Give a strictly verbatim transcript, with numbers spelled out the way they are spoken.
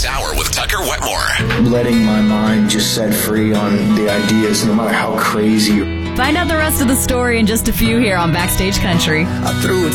Hour with Tucker Wetmore. Letting my mind just set free on the ideas, no matter how crazy. Find out the rest of the story in just a few here on Backstage Country. I threw it